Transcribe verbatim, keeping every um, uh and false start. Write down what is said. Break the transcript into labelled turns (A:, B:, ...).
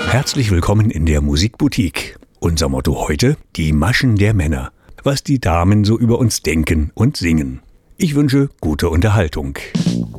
A: Herzlich willkommen in der Musikboutique. Unser Motto heute: die Maschen der Männer. Was die Damen so über uns denken und singen. Ich wünsche gute Unterhaltung.